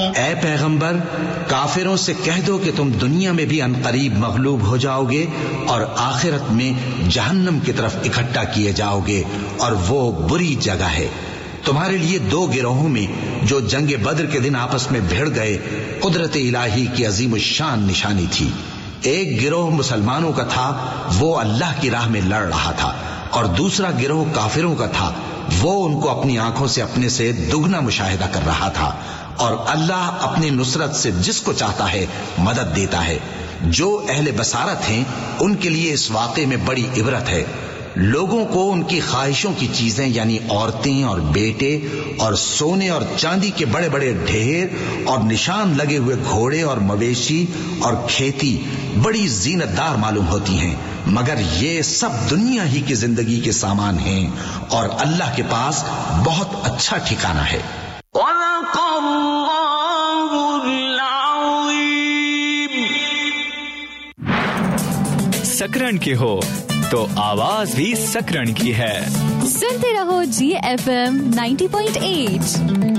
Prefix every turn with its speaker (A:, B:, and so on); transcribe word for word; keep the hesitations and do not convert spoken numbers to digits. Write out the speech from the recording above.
A: اے پیغمبر کافروں سے کہہ دو کہ تم دنیا میں بھی عنقریب مغلوب ہو جاؤ گے اور آخرت میں جہنم کی طرف اکٹھا کیے جاؤ گے اور وہ بری جگہ ہے. تمہارے لیے دو گروہوں میں جو جنگ بدر کے دن آپس میں بھیڑ گئے قدرت الہی کی عظیم الشان نشانی تھی. ایک گروہ مسلمانوں کا تھا وہ اللہ کی راہ میں لڑ رہا تھا اور دوسرا گروہ کافروں کا تھا وہ ان کو اپنی آنکھوں سے اپنے سے دگنا مشاہدہ کر رہا تھا. اور اللہ اپنی نصرت سے جس کو چاہتا ہے مدد دیتا ہے. جو اہل بصارت ہیں ان کے لیے اس واقعے میں بڑی عبرت ہے. لوگوں کو ان کی خواہشوں کی چیزیں یعنی عورتیں اور بیٹے اور سونے اور چاندی کے بڑے بڑے ڈھیر اور نشان لگے ہوئے گھوڑے اور مویشی اور کھیتی بڑی زینت دار معلوم ہوتی ہیں، مگر یہ سب دنیا ہی کی زندگی کے سامان ہیں اور اللہ کے پاس بہت اچھا ٹھکانہ ہے.
B: سکرن کی ہو تو آواز بھی سکرن کی ہے.
C: سنتے رہو جی F M ninety point eight.